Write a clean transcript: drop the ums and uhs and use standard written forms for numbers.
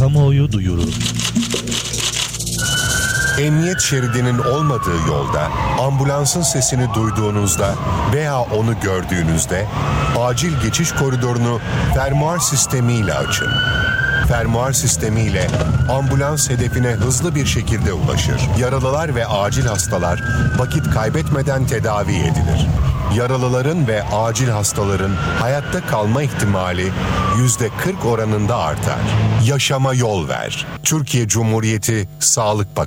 Kamuoyu duyuru. Emniyet şeridinin olmadığı yolda, ambulansın sesini duyduğunuzda veya onu gördüğünüzde acil geçiş koridorunu fermuar sistemiyle açın. Fermuar sistemiyle ambulans hedefine hızlı bir şekilde ulaşır. Yaralılar ve acil hastalar vakit kaybetmeden tedavi edilir. Yaralıların ve acil hastaların hayatta kalma ihtimali %40 oranında artar. Yaşama yol ver. Türkiye Cumhuriyeti Sağlık Bakanlığı.